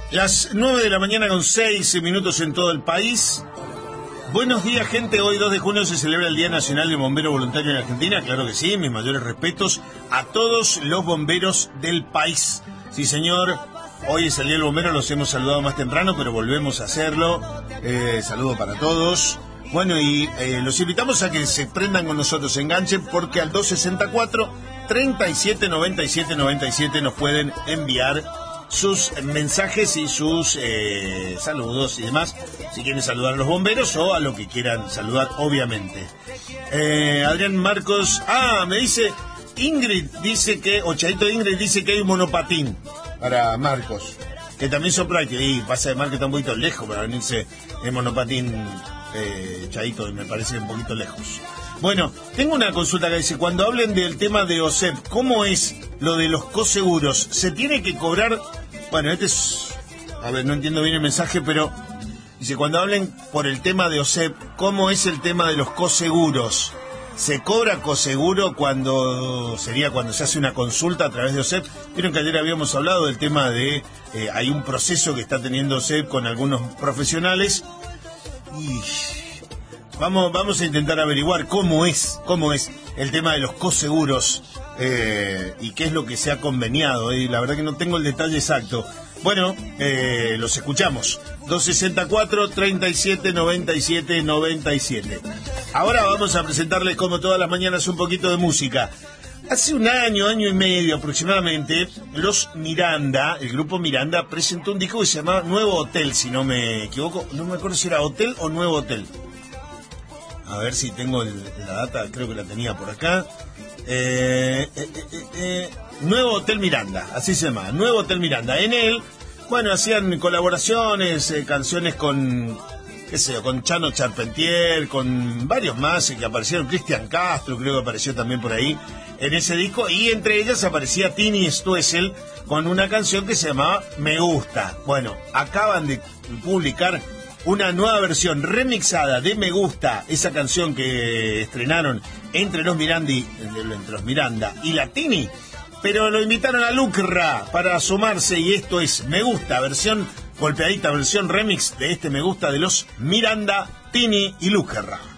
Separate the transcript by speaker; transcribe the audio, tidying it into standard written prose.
Speaker 1: Las 9 de la mañana con 6 minutos en todo el país. Buenos días, gente. Hoy 2 de junio se celebra el Día Nacional del Bombero Voluntario en Argentina. Claro que sí, mis mayores respetos a todos los bomberos del país. Sí, señor. Hoy es el Día del Bombero, los hemos saludado más temprano, pero volvemos a hacerlo. Saludo para todos. Bueno, y los invitamos a que se prendan con nosotros, se enganchen, porque al 264-3797-97 nos pueden enviar sus mensajes y sus saludos y demás, si quieren saludar a los bomberos o a lo que quieran saludar, obviamente. Adrián Marcos, me dice Ingrid, dice que, o Chaito Ingrid dice que hay un monopatín para Marcos, que también son prácticos, y pasa de Marcos está un poquito lejos para venirse en monopatín, Chaito, me parece un poquito lejos. Bueno, tengo una consulta que dice, cuando hablen del tema de OSEP, ¿cómo es lo de los coseguros? ¿Se tiene que cobrar? Bueno, este es... A ver, no entiendo bien el mensaje, pero... Dice, cuando hablen por el tema de OSEP, ¿cómo es el tema de los coseguros? ¿Se cobra coseguro cuando sería cuando se hace una consulta a través de OSEP? Vieron que ayer habíamos hablado del tema de... hay un proceso que está teniendo OSEP con algunos profesionales y... Vamos a intentar averiguar cómo es el tema de los coseguros y qué es lo que se ha conveniado. La verdad que no tengo el detalle exacto. Bueno, los escuchamos. 264-3797-97. Ahora vamos a presentarles, como todas las mañanas, un poquito de música. Hace un año y medio aproximadamente, los Miranda, el grupo Miranda, presentó un disco que se llamaba Nuevo Hotel, si no me equivoco. No me acuerdo si era Hotel o Nuevo Hotel. A ver si tengo la data, creo que la tenía por acá. Nuevo Hotel Miranda, así se llama, Nuevo Hotel Miranda. En él, bueno, hacían colaboraciones, canciones con, qué sé yo, con Chano Charpentier, con varios más que aparecieron. Cristian Castro creo que apareció también por ahí en ese disco. Y entre ellas aparecía Tini Stoessel con una canción que se llamaba Me Gusta. Bueno, acaban de publicar una nueva versión remixada de Me Gusta, esa canción que estrenaron entre los Miranda y la Tini, pero lo invitaron a Lucra para sumarse, y esto es Me Gusta, versión golpeadita, versión remix de este Me Gusta de los Miranda, Tini y Lucra.